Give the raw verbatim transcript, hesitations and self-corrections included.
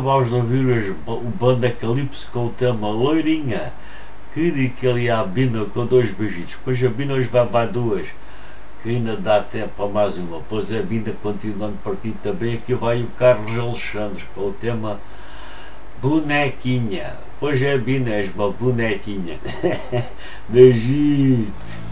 acabámos de ouvir o Banda Calypso com o tema Loirinha, que disse ali à Bina com dois beijitos. Pois a Bina hoje vai dar duas, que ainda dá tempo para mais uma. Pois a Bina continuando por aqui também. Aqui vai o Carlos Alexandre com o tema Bonequinha. Pois é, Bina, és uma bonequinha. Beijinhos.